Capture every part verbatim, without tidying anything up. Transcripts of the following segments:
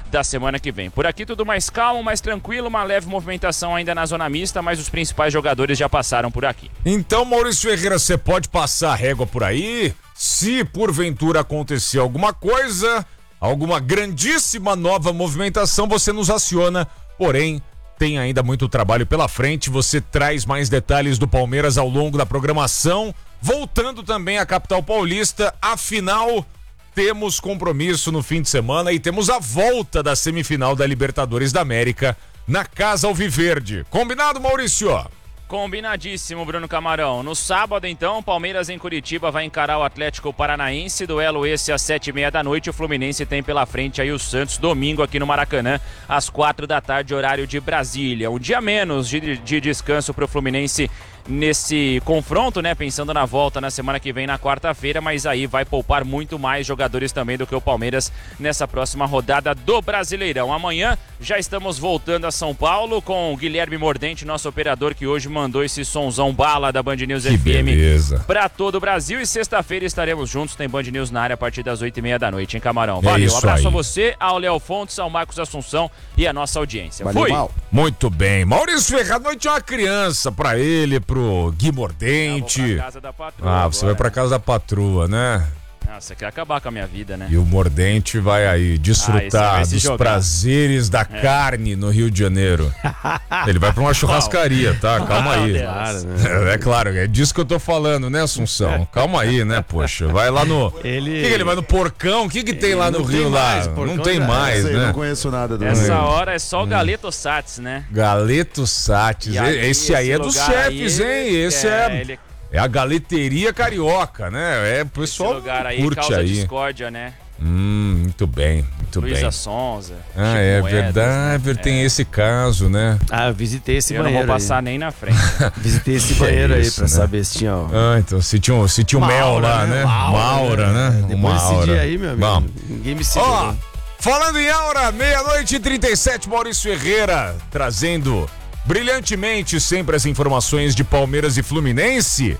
da semana que vem. Por aqui tudo mais calmo, mais tranquilo, uma leve movimentação ainda na zona mista, mas os principais jogadores já passaram por aqui. Então, Maurício Ferreira, você pode passar a régua por aí? Se porventura acontecer alguma coisa, alguma grandíssima nova movimentação, você nos aciona, porém tem ainda muito trabalho pela frente. Você traz mais detalhes do Palmeiras ao longo da programação, voltando também à capital paulista. Afinal, temos compromisso no fim de semana e temos a volta da semifinal da Libertadores da América na Casa Alviverde. Combinado, Maurício? Combinadíssimo, Bruno Camarão. No sábado, então, Palmeiras em Curitiba vai encarar o Atlético Paranaense. Duelo esse às sete e meia da noite. O Fluminense tem pela frente aí o Santos, domingo aqui no Maracanã, às quatro da tarde, horário de Brasília. Um dia menos de, de descanso para o Fluminense nesse confronto, né? Pensando na volta na semana que vem, na quarta-feira, mas aí vai poupar muito mais jogadores também do que o Palmeiras nessa próxima rodada do Brasileirão. Amanhã já estamos voltando a São Paulo com o Guilherme Mordente, nosso operador, que hoje mandou esse sonzão bala da Band News que F M beleza. Pra todo o Brasil. E sexta-feira estaremos juntos, tem Band News na área a partir das oito e meia da noite, hein, Camarão? É Valeu, um abraço aí. a você, ao Léo Fontes, ao Marcos Assunção e a nossa audiência. Valeu, Fui! Mal. Muito bem. Maurício Ferreira, à noite é uma criança pra ele, pro Gui Eu Mordente. vou pra casa da patroa Ah, você agora. vai pra casa da patroa, né? Ah, você quer acabar com a minha vida, né? E o Mordente vai aí Ah, esse desfrutar vai se dos jogar. prazeres da carne no Rio de Janeiro. Ele vai pra uma churrascaria, tá? Calma aí. Deus. Claro, né? É, é claro, é disso que eu tô falando, né, Assunção? Calma aí, né, poxa. Vai lá no... Ele- O que, que ele vai no Porcão? O que que tem lá no Não Rio tem lá? mais, o Porcão Não tem já- mais, essa aí eu né? não conheço nada do Essa Rio. hora é só o Galeto Sats, né? Galeto Sates. E aí, Esse aí é dos lugar chefes, aí, hein? Esse é... ele- É a galeteria carioca, né? É, o esse pessoal lugar aí curte causa aí. discórdia, né? Hum, muito bem, muito Luísa bem. Sonza. Ah, Chico é Moedas, verdade, né? tem É. esse caso, né? Ah, eu visitei esse Eu não banheiro vou passar aí. nem na frente. Visitei esse Que banheiro é aí isso, pra né? saber se tinha... ó, Ah, então se tinha, um- se tinha um Uma mel aura, lá, né? né? Uma Uma aura, aura, né? Depois Uma desse aura. dia aí, meu amigo, Bom, ninguém me segurou. ó, falando em aura, meia-noite e trinta e sete, Maurício Ferreira trazendo brilhantemente sempre as informações de Palmeiras e Fluminense.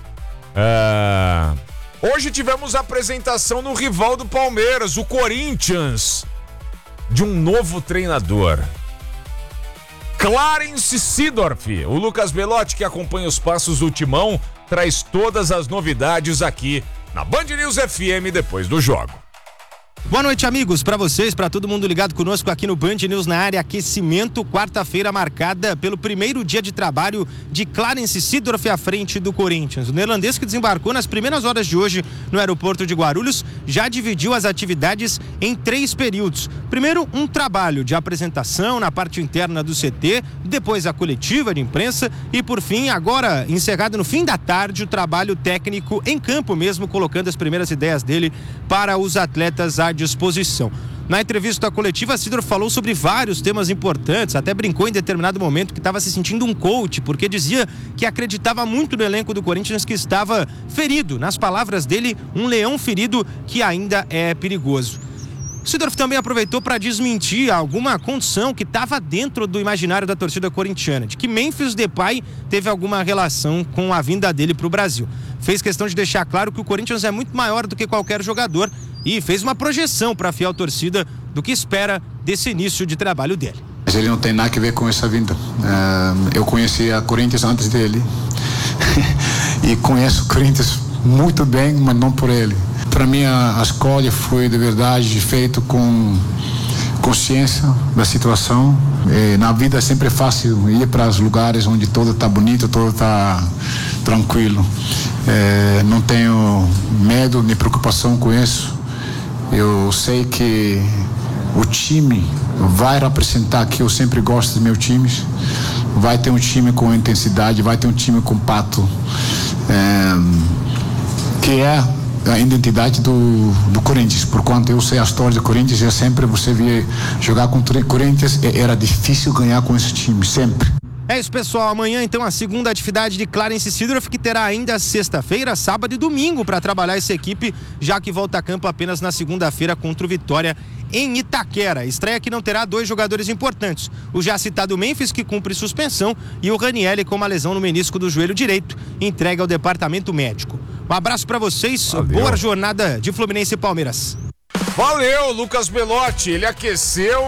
Ah, hoje tivemos a apresentação no rival do Palmeiras, o Corinthians, de um novo treinador. Clarence Seedorf. O Lucas Belotti, que acompanha os passos do Timão, traz todas as novidades aqui na Band News F M depois do jogo. Boa noite, amigos, pra vocês, pra todo mundo ligado conosco aqui no Band News na área. Aquecimento, quarta-feira marcada pelo primeiro dia de trabalho de Clarence Seedorf à frente do Corinthians. O neerlandês, que desembarcou nas primeiras horas de hoje no aeroporto de Guarulhos, já dividiu as atividades em três períodos. Primeiro, um trabalho de apresentação na parte interna do C T, depois a coletiva de imprensa e, por fim, agora encerrado no fim da tarde, o trabalho técnico em campo mesmo, colocando as primeiras ideias dele para os atletas à disposição. Na entrevista coletiva, Seedorf falou sobre vários temas importantes, até brincou em determinado momento que estava se sentindo um coach, porque dizia que acreditava muito no elenco do Corinthians, que estava ferido. Nas palavras dele, um leão ferido que ainda é perigoso. Seedorf também aproveitou para desmentir alguma condição que estava dentro do imaginário da torcida corintiana, de que Memphis Depay teve alguma relação com a vinda dele para o Brasil. Fez questão de deixar claro que o Corinthians é muito maior do que qualquer jogador e fez uma projeção para a fiel torcida do que espera desse início de trabalho dele. Mas ele não tem nada a ver com essa vinda. Uh, eu conheci a Corinthians antes dele e conheço o Corinthians muito bem, mas não por ele. Para mim a, a escolha foi de verdade feito com consciência da situação. E na vida é sempre fácil ir para os lugares onde todo está bonito, todo está tranquilo. É, não tenho medo nem preocupação com isso. Eu sei que o time vai representar, que eu sempre gosto dos meus times, vai ter um time com intensidade, vai ter um time compacto, é, que é a identidade do, do Corinthians. Por quanto eu sei a história do Corinthians, é sempre você via jogar contra o Corinthians, era difícil ganhar com esse time, sempre. É isso, pessoal. Amanhã, então, a segunda atividade de Clarence Seedorf, que terá ainda sexta-feira, sábado e domingo para trabalhar essa equipe, já que volta a campo apenas na segunda-feira contra o Vitória em Itaquera. Estreia que não terá dois jogadores importantes. O já citado Memphis, que cumpre suspensão, e o Ranieri com uma lesão no menisco do joelho direito, entregue ao departamento médico. Um abraço para vocês. Valeu. Boa jornada de Fluminense e Palmeiras. Valeu, Lucas Belotti. Ele aqueceu